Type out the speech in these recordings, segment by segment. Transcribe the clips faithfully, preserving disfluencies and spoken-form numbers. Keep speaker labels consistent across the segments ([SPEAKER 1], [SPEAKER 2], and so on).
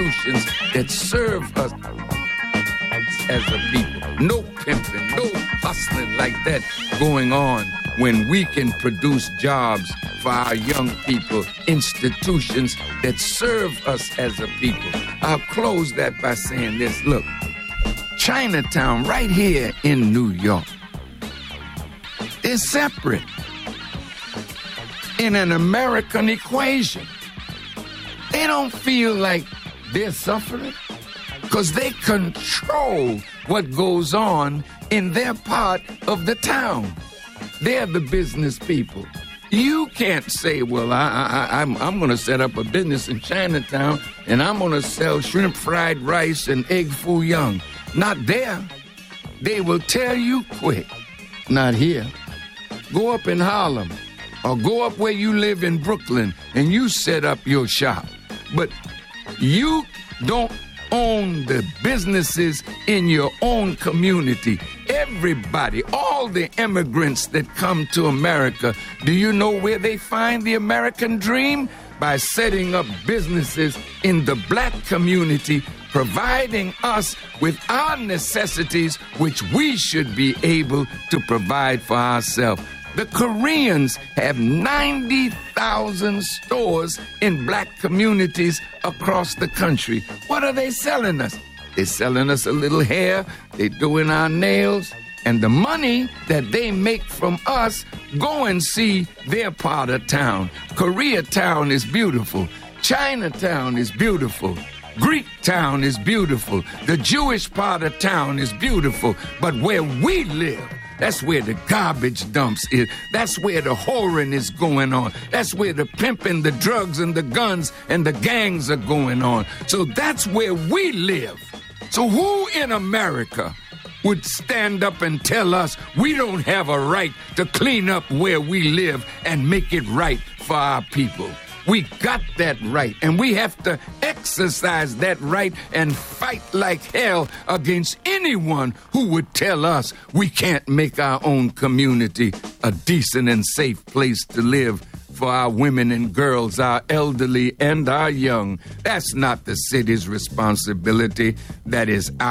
[SPEAKER 1] institutions that serve us as a people. No pimping, no hustling like that going on when we can produce jobs for our young people, institutions that serve us as a people. I'll close that by saying this. Look, Chinatown right here in New York is separate in an American equation. They don't feel like they're suffering because they control what goes on in their part of the town. They're the business people. You can't say, well, I, I, I'm, I'm going to set up a business in Chinatown and I'm going to sell shrimp fried rice and egg foo young. Not there. They will tell you quick. Not here. Go up in Harlem or go up where you live in Brooklyn and you set up your shop. But you don't own the businesses in your own community. Everybody, all the immigrants that come to America, do you know where they find the American dream? By setting up businesses in the black community, providing us with our necessities, which we should be able to provide for ourselves. The Koreans have ninety thousand stores in black communities across the country. What are they selling us? They're selling us a little hair, they're doing our nails, and the money that they make from us, go and see their part of town. Koreatown is beautiful. Chinatown is beautiful. Greek town is beautiful. The Jewish part of town is beautiful. But where we live, that's where the garbage dumps is. That's where the whoring is going on. That's where the pimping, the drugs, and the guns and the gangs are going on. So that's where we live. So who in America would stand up and tell us we don't have a right to clean up where we live and make it right for our people? We got that right, and we have to exercise that right and fight like hell against anyone who would tell us we can't make our own community a decent and safe place to live for our women and girls, our elderly and our young. That's not the city's responsibility. That is our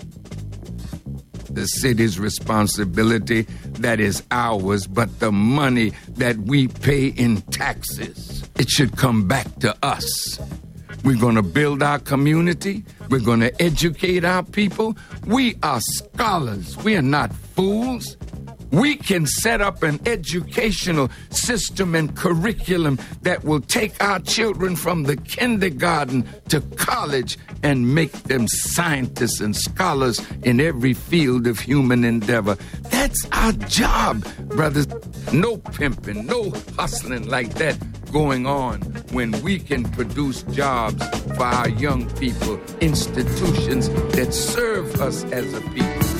[SPEAKER 1] the city's responsibility. That is ours. But the money that we pay in taxes, it should come back to us. We're going to build our community. We're going to educate our people. We are scholars. We are not fools. We can set up an educational system and curriculum that will take our children from the kindergarten to college and make them scientists and scholars in every field of human endeavor. That's our job, brothers. No pimping, no hustling like that going on when we can produce jobs for our young people, institutions that serve us as a people.